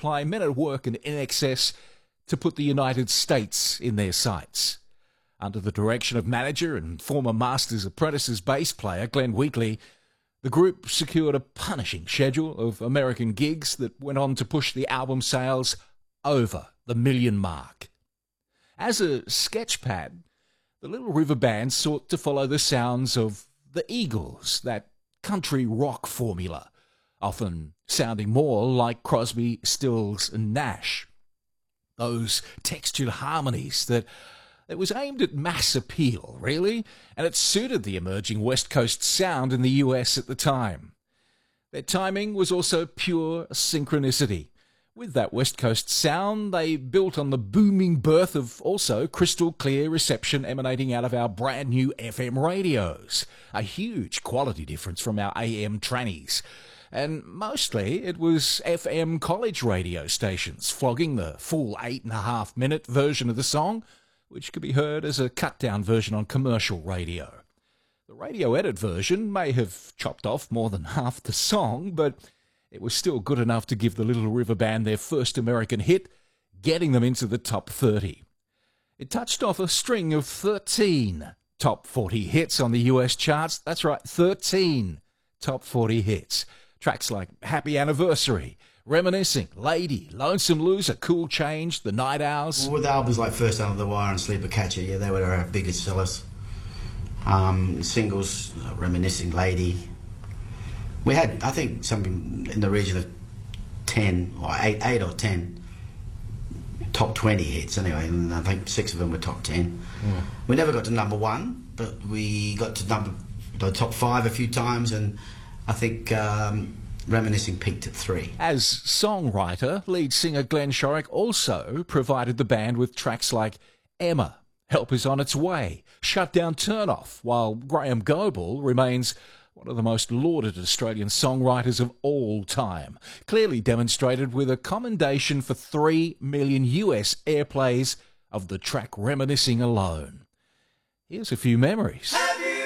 supply, men at work in INXS to put the United States in their sights. Under the direction of manager and former Masters Apprentices bass player Glenn Wheatley, the group secured a punishing schedule of American gigs that went on to push the album sales over the million mark. As a sketchpad, the Little River Band sought to follow the sounds of the Eagles, that country rock formula, often sounding more like Crosby, Stills and Nash. Those textured harmonies that it was aimed at mass appeal, really, and it suited the emerging West Coast sound in the US at the time. Their timing was also pure synchronicity. With that West Coast sound, they built on the booming birth of also crystal clear reception emanating out of our brand new FM radios, a huge quality difference from our AM trannies. And mostly it was FM college radio stations flogging the full 8.5-minute version of the song, which could be heard as a cut-down version on commercial radio. The radio edit version may have chopped off more than half the song, but it was still good enough to give the Little River Band their first American hit, getting them into the top 30. It touched off a string of 13 top 40 hits on the US charts. That's right, 13 top 40 hits. Tracks like Happy Anniversary, Reminiscing, Lady, Lonesome Loser, Cool Change, The Night Owls. Well, with albums like First Under the Wire and Sleeper Catcher, yeah, they were our biggest sellers. Singles, Reminiscing, Lady. We had, I think, something in the region of 10, or 8 or 10 top 20 hits anyway, and I think 6 of them were top 10. Yeah. We never got to number 1, but we got to the top 5 a few times, and I think Reminiscing peaked at 3. As songwriter, lead singer Glenn Shorrock also provided the band with tracks like Emma, Help Is On Its Way, Shut Down Turn Off, while Graham Goebel remains one of the most lauded Australian songwriters of all time, clearly demonstrated with a commendation for 3 million US airplays of the track Reminiscing alone. Here's a few memories.